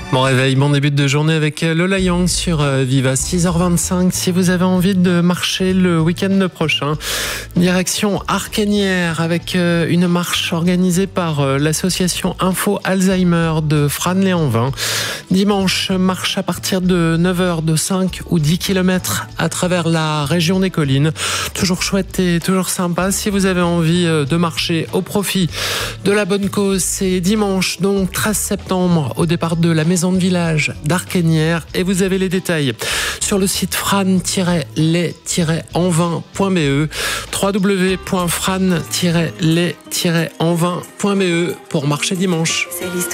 Bon réveil, bon début de journée avec Lola Young sur Viva, 6h25. Si vous avez envie de marcher le week-end prochain, direction Arquenières avec une marche organisée par l'association Info Alzheimer de Frasnes-lès-en-Vain. Dimanche, marche à partir de 9h de 5 ou 10 km à travers la région des collines. Toujours chouette et toujours sympa. Si vous avez envie de marcher au profit de la bonne cause, c'est dimanche, donc 13 septembre, au départ de la maison de village d'Arquenières, et vous avez les détails sur le site frasnes-les-envin.be, www.frasnes-les-envin.be pour marcher dimanche.